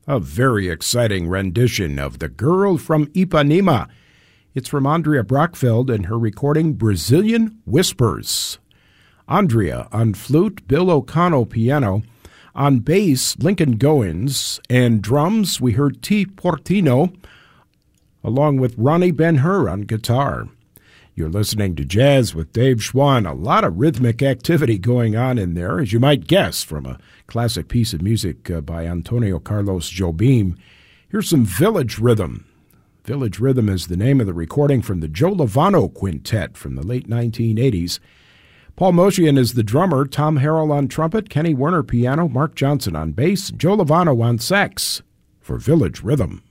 A very exciting rendition of The Girl from Ipanema. It's from Andrea Brockfeld and her recording Brazilian Whispers. Andrea on flute, Bill O'Connell piano. On bass, Lincoln Goins. And drums, we heard T. Portino, along with Ronnie Ben-Hur on guitar. You're listening to Jazz with Dave Schwann. A lot of rhythmic activity going on in there, as you might guess, from a classic piece of music by Antonio Carlos Jobim. Here's some Village Rhythm. Village Rhythm is the name of the recording from the Joe Lovano Quintet from the late 1980s. Paul Motian is the drummer, Tom Harrell on trumpet, Kenny Werner piano, Mark Johnson on bass, Joe Lovano on sax for Village Rhythm.